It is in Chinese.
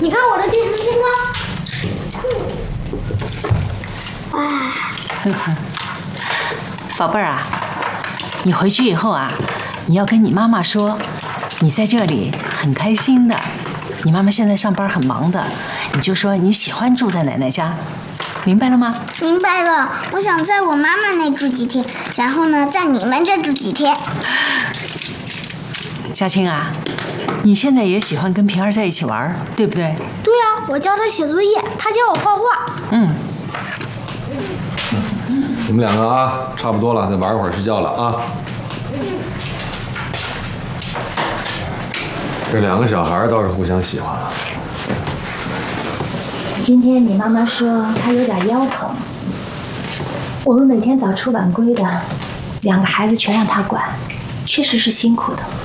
你看我的电视镜啊！ 哎，宝贝儿啊，你回去以后啊，你要跟你妈妈说，你在这里很开心的。你妈妈现在上班很忙的，你就说你喜欢住在奶奶家，明白了吗？ 明白了，我想在我妈妈那住几天，然后呢，在你们这住几天。 嘉青啊，你现在也喜欢跟平儿在一起玩，对不对？ 对呀，我教她写作业，她教我画画。 你们两个啊，差不多了，再玩一会儿睡觉了啊。这两个小孩倒是互相喜欢了。 今天你妈妈说她有点腰疼，我们每天早出晚归的，2个孩子全让她管，确实是辛苦的。